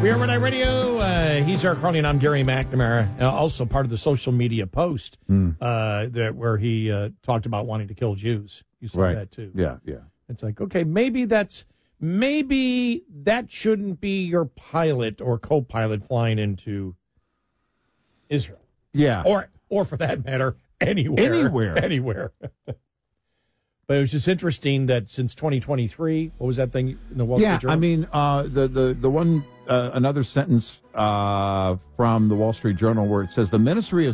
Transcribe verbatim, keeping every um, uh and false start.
We are Red Eye Radio. Uh, he's Eric Carney, and I'm Gary McNamara. Uh, also part of the social media post Mm. uh, that where he uh, talked about wanting to kill Jews. You said Right. that too. Yeah, yeah. It's like, okay, maybe that's maybe that shouldn't be your pilot or co-pilot flying into Israel, Yeah. or or for that matter, anywhere, Anywhere. anywhere. But it was just interesting that since twenty twenty-three, what was that thing in the Wall Yeah, Street Journal? I mean, uh, the, the, the one, uh, another sentence uh, from the Wall Street Journal where it says the ministry has